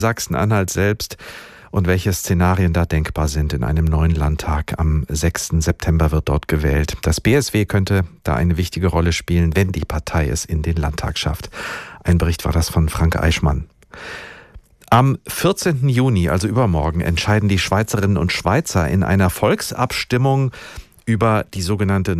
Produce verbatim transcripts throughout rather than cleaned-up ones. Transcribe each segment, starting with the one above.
Sachsen-Anhalt selbst und welche Szenarien da denkbar sind in einem neuen Landtag. Am sechsten September wird dort gewählt. Das B S W könnte da eine wichtige Rolle spielen, wenn die Partei es in den Landtag schafft. Ein Bericht war das von Frank Eichmann. Am vierzehnten Juni, also übermorgen, entscheiden die Schweizerinnen und Schweizer in einer Volksabstimmung über die sogenannte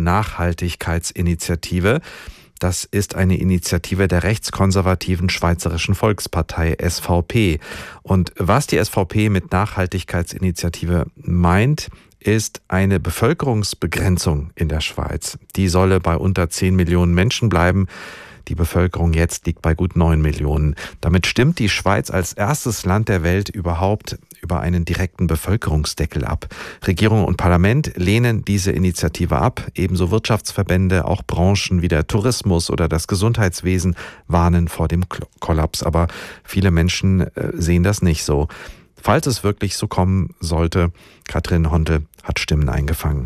Nachhaltigkeitsinitiative. Das ist eine Initiative der rechtskonservativen Schweizerischen Volkspartei S V P. Und was die S V P mit Nachhaltigkeitsinitiative meint, ist eine Bevölkerungsbegrenzung in der Schweiz. Die solle bei unter zehn Millionen Menschen bleiben. Die Bevölkerung jetzt liegt bei gut neun Millionen. Damit stimmt die Schweiz als erstes Land der Welt überhaupt über einen direkten Bevölkerungsdeckel ab. Regierung und Parlament lehnen diese Initiative ab. Ebenso Wirtschaftsverbände, auch Branchen wie der Tourismus oder das Gesundheitswesen warnen vor dem Kollaps. Aber viele Menschen sehen das nicht so. Falls es wirklich so kommen sollte, Katrin Hontel hat Stimmen eingefangen.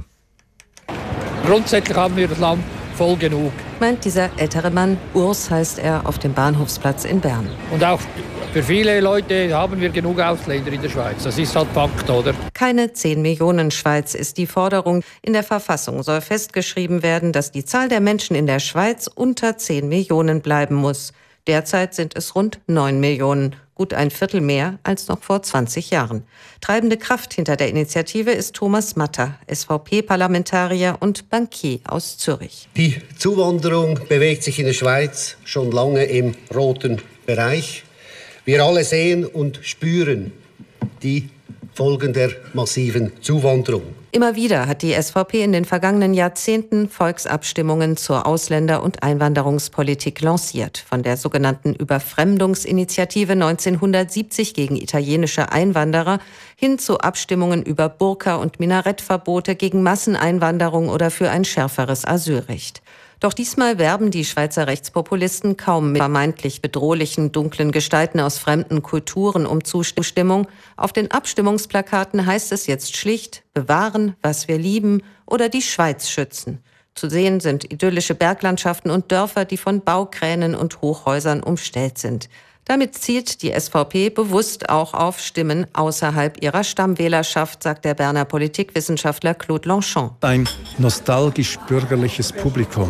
Grundsätzlich haben wir das Land voll genug. Meint dieser ältere Mann, Urs heißt er, auf dem Bahnhofsplatz in Bern. Und auch für viele Leute haben wir genug Ausländer in der Schweiz. Das ist halt Fakt, oder? Keine zehn Millionen Schweiz ist die Forderung. In der Verfassung soll festgeschrieben werden, dass die Zahl der Menschen in der Schweiz unter zehn Millionen bleiben muss. Derzeit sind es rund neun Millionen, gut ein Viertel mehr als noch vor zwanzig Jahren. Treibende Kraft hinter der Initiative ist Thomas Matter, S V P-Parlamentarier und Bankier aus Zürich. Die Zuwanderung bewegt sich in der Schweiz schon lange im roten Bereich. Wir alle sehen und spüren die Folgen der massiven Zuwanderung. Immer wieder hat die S V P in den vergangenen Jahrzehnten Volksabstimmungen zur Ausländer- und Einwanderungspolitik lanciert. Von der sogenannten Überfremdungsinitiative neunzehnhundertsiebzig gegen italienische Einwanderer hin zu Abstimmungen über Burka- und Minarettverbote gegen Masseneinwanderung oder für ein schärferes Asylrecht. Doch diesmal werben die Schweizer Rechtspopulisten kaum mit vermeintlich bedrohlichen, dunklen Gestalten aus fremden Kulturen um Zustimmung. Auf den Abstimmungsplakaten heißt es jetzt schlicht: bewahren, was wir lieben oder die Schweiz schützen. Zu sehen sind idyllische Berglandschaften und Dörfer, die von Baukränen und Hochhäusern umstellt sind. Damit zielt die S V P bewusst auch auf Stimmen außerhalb ihrer Stammwählerschaft, sagt der Berner Politikwissenschaftler Claude Lanchon. Ein nostalgisch-bürgerliches Publikum.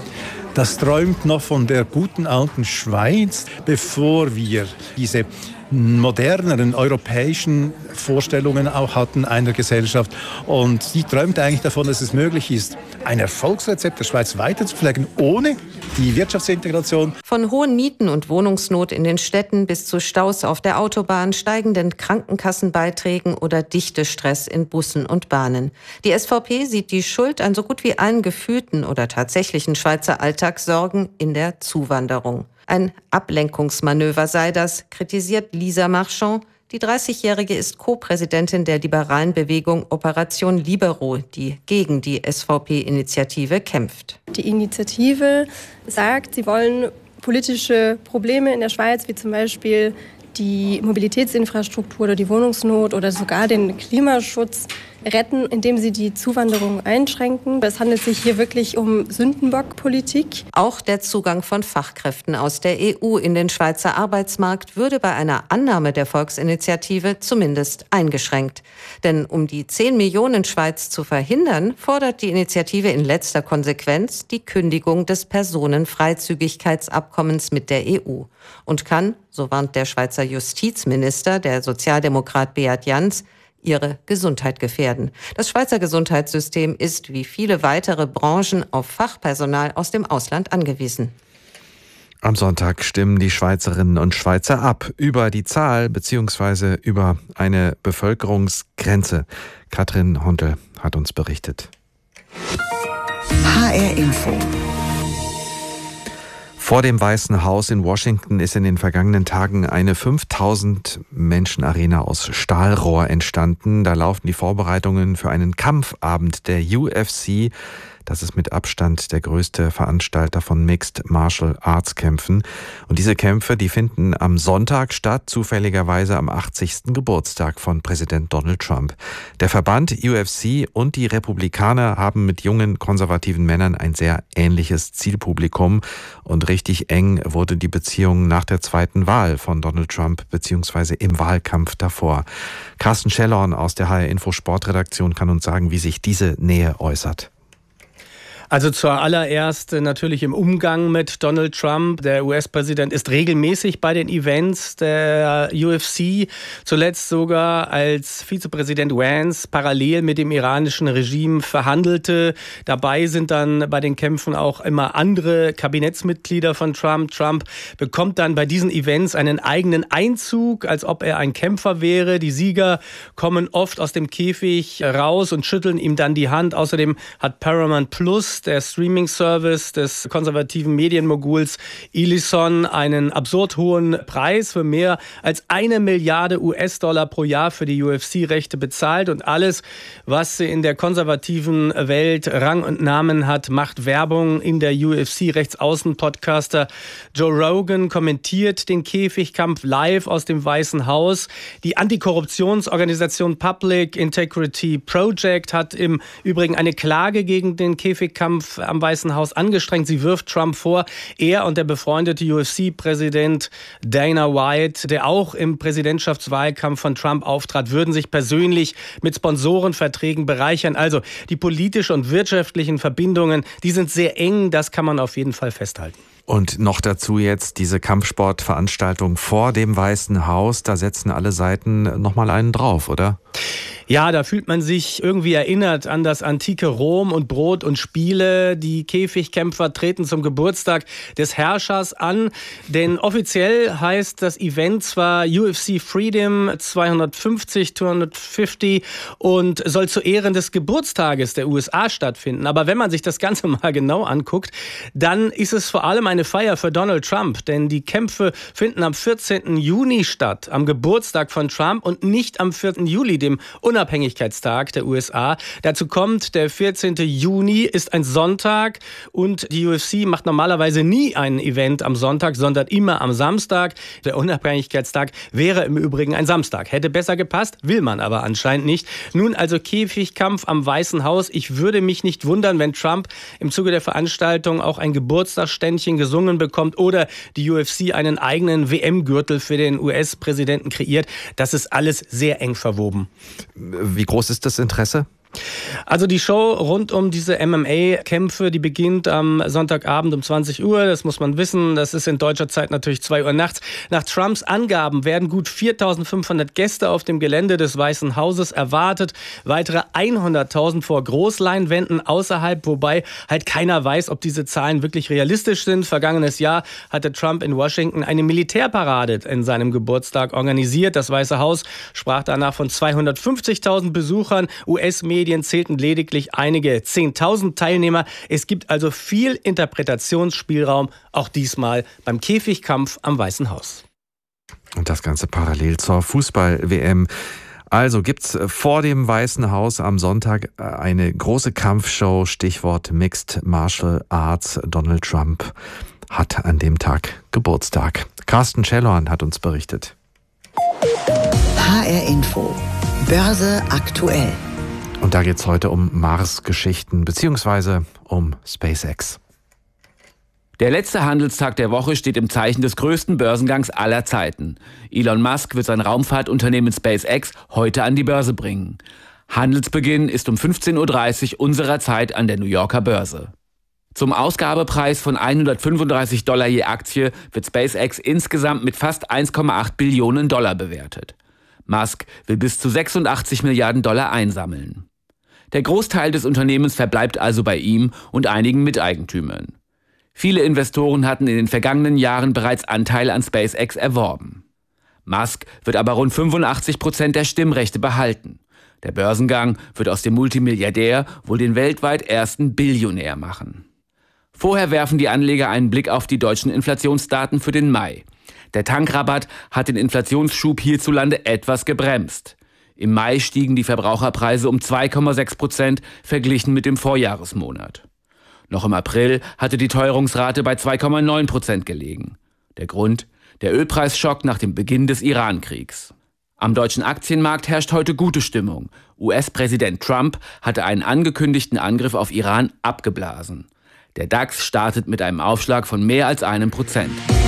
Das träumt noch von der guten alten Schweiz, bevor wir diese moderneren europäischen Vorstellungen auch hatten einer Gesellschaft. Und sie träumt eigentlich davon, dass es möglich ist, ein Erfolgsrezept der Schweiz weiterzupflegen, ohne die Wirtschaftsintegration. Von hohen Mieten und Wohnungsnot in den Städten bis zu Staus auf der Autobahn, steigenden Krankenkassenbeiträgen oder Dichtestress in Bussen und Bahnen. Die S V P sieht die Schuld an so gut wie allen gefühlten oder tatsächlichen Schweizer Alltagssorgen in der Zuwanderung. Ein Ablenkungsmanöver sei das, kritisiert Lisa Marchand. Die dreißigjährige ist Co-Präsidentin der liberalen Bewegung Operation Libero, die gegen die S V P-Initiative kämpft. Die Initiative sagt, sie wollen politische Probleme in der Schweiz, wie zum Beispiel die Mobilitätsinfrastruktur oder die Wohnungsnot oder sogar den Klimaschutz retten, indem sie die Zuwanderung einschränken. Es handelt sich hier wirklich um Sündenbockpolitik. Auch der Zugang von Fachkräften aus der E U in den Schweizer Arbeitsmarkt würde bei einer Annahme der Volksinitiative zumindest eingeschränkt. Denn um die zehn Millionen Schweiz zu verhindern, fordert die Initiative in letzter Konsequenz die Kündigung des Personenfreizügigkeitsabkommens mit der E U und kann, so warnt der Schweizer Justizminister, der Sozialdemokrat Beat Jans, ihre Gesundheit gefährden. Das Schweizer Gesundheitssystem ist wie viele weitere Branchen auf Fachpersonal aus dem Ausland angewiesen. Am Sonntag stimmen die Schweizerinnen und Schweizer ab über die Zahl bzw. über eine Bevölkerungsgrenze. Katrin Hontel hat uns berichtet. H R Info. Vor dem Weißen Haus in Washington ist in den vergangenen Tagen eine fünftausend Menschen Arena aus Stahlrohr entstanden. Da laufen die Vorbereitungen für einen Kampfabend der U F C, Das ist mit Abstand der größte Veranstalter von Mixed Martial Arts Kämpfen. Und diese Kämpfe, die finden am Sonntag statt, zufälligerweise am achtzigsten Geburtstag von Präsident Donald Trump. Der Verband U F C und die Republikaner haben mit jungen konservativen Männern ein sehr ähnliches Zielpublikum. Und richtig eng wurde die Beziehung nach der zweiten Wahl von Donald Trump beziehungsweise im Wahlkampf davor. Carsten Schellhorn aus der H R-Info Sportredaktion kann uns sagen, wie sich diese Nähe äußert. Also zuallererst natürlich im Umgang mit Donald Trump. Der U S-Präsident ist regelmäßig bei den Events der U F C, zuletzt sogar als Vizepräsident Vance parallel mit dem iranischen Regime verhandelte. Dabei sind dann bei den Kämpfen auch immer andere Kabinettsmitglieder von Trump. Trump bekommt dann bei diesen Events einen eigenen Einzug, als ob er ein Kämpfer wäre. Die Sieger kommen oft aus dem Käfig raus und schütteln ihm dann die Hand. Außerdem hat Paramount Plus, der Streaming-Service des konservativen Medienmoguls Ellison, einen absurd hohen Preis für mehr als eine Milliarde U S-Dollar pro Jahr für die U F C-Rechte bezahlt. Und alles, was in der konservativen Welt Rang und Namen hat, macht Werbung in der U F C. Rechtsaußen-Podcaster Joe Rogan kommentiert den Käfigkampf live aus dem Weißen Haus. Die Antikorruptionsorganisation Public Integrity Project hat im Übrigen eine Klage gegen den Käfigkampf am Weißen Haus angestrengt. Sie wirft Trump vor, er und der befreundete U F C-Präsident Dana White, der auch im Präsidentschaftswahlkampf von Trump auftrat, würden sich persönlich mit Sponsorenverträgen bereichern. Also die politischen und wirtschaftlichen Verbindungen, die sind sehr eng, das kann man auf jeden Fall festhalten. Und noch dazu jetzt diese Kampfsportveranstaltung vor dem Weißen Haus, da setzen alle Seiten nochmal einen drauf, oder? Ja, da fühlt man sich irgendwie erinnert an das antike Rom und Brot und Spiele. Die Käfigkämpfer treten zum Geburtstag des Herrschers an, denn offiziell heißt das Event zwar U F C Freedom zweihundertfünfzig, zweihundertfünfzig und soll zu Ehren des Geburtstages der U S A stattfinden. Aber wenn man sich das Ganze mal genau anguckt, dann ist es vor allem eine Feier für Donald Trump, denn die Kämpfe finden am vierzehnten Juni statt, am Geburtstag von Trump und nicht am vierten Juli, dem Unabhängigkeitstag der U S A. Dazu kommt, der vierzehnte Juni ist ein Sonntag und die U F C macht normalerweise nie ein Event am Sonntag, sondern immer am Samstag. Der Unabhängigkeitstag wäre im Übrigen ein Samstag. Hätte besser gepasst, will man aber anscheinend nicht. Nun also Käfigkampf am Weißen Haus. Ich würde mich nicht wundern, wenn Trump im Zuge der Veranstaltung auch ein Geburtstagsständchen gesungen bekommt oder die U F C einen eigenen W M-Gürtel für den U S-Präsidenten kreiert. Das ist alles sehr eng verwoben. Wie groß ist das Interesse? Also die Show rund um diese M M A-Kämpfe, die beginnt am Sonntagabend um zwanzig Uhr. Das muss man wissen. Das ist in deutscher Zeit natürlich zwei Uhr nachts. Nach Trumps Angaben werden gut viertausendfünfhundert Gäste auf dem Gelände des Weißen Hauses erwartet. Weitere hunderttausend vor Großleinwänden außerhalb, wobei halt keiner weiß, ob diese Zahlen wirklich realistisch sind. Vergangenes Jahr hatte Trump in Washington eine Militärparade in seinem Geburtstag organisiert. Das Weiße Haus sprach danach von zweihundertfünfzigtausend Besuchern. U S-Medien zählten lediglich einige zehntausend Teilnehmer. Es gibt also viel Interpretationsspielraum, auch diesmal beim Käfigkampf am Weißen Haus. Und das Ganze parallel zur Fußball-W M. Also gibt's vor dem Weißen Haus am Sonntag eine große Kampfshow, Stichwort Mixed Martial Arts. Donald Trump hat an dem Tag Geburtstag. Carsten Schellhorn hat uns berichtet. H R Info. Börse aktuell. Und da geht's heute um Mars-Geschichten beziehungsweise um SpaceX. Der letzte Handelstag der Woche steht im Zeichen des größten Börsengangs aller Zeiten. Elon Musk wird sein Raumfahrtunternehmen SpaceX heute an die Börse bringen. Handelsbeginn ist um fünfzehn Uhr dreißig unserer Zeit an der New Yorker Börse. Zum Ausgabepreis von hundertfünfunddreißig Dollar je Aktie wird SpaceX insgesamt mit fast eins Komma acht Billionen Dollar bewertet. Musk will bis zu sechsundachtzig Milliarden Dollar einsammeln. Der Großteil des Unternehmens verbleibt also bei ihm und einigen Miteigentümern. Viele Investoren hatten in den vergangenen Jahren bereits Anteile an SpaceX erworben. Musk wird aber rund fünfundachtzig Prozent der Stimmrechte behalten. Der Börsengang wird aus dem Multimilliardär wohl den weltweit ersten Billionär machen. Vorher werfen die Anleger einen Blick auf die deutschen Inflationsdaten für den Mai. Der Tankrabatt hat den Inflationsschub hierzulande etwas gebremst. Im Mai stiegen die Verbraucherpreise um zwei Komma sechs Prozent verglichen mit dem Vorjahresmonat. Noch im April hatte die Teuerungsrate bei zwei Komma neun Prozent gelegen. Der Grund? Der Ölpreisschock nach dem Beginn des Iran-Kriegs. Am deutschen Aktienmarkt herrscht heute gute Stimmung. U S-Präsident Trump hatte einen angekündigten Angriff auf Iran abgeblasen. Der DAX startet mit einem Aufschlag von mehr als einem Prozent.